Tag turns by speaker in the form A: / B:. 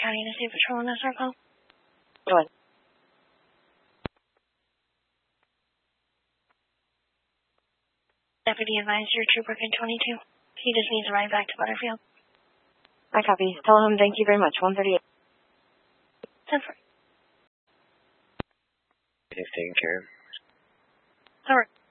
A: County to see patrol on that circle.
B: Go ahead.
A: Deputy advised your trooper in 22. He just needs to ride back to Butterfield.
B: I copy. Tell him thank you very much. 138.
A: 10-4.
C: It's taken care of.
A: Over.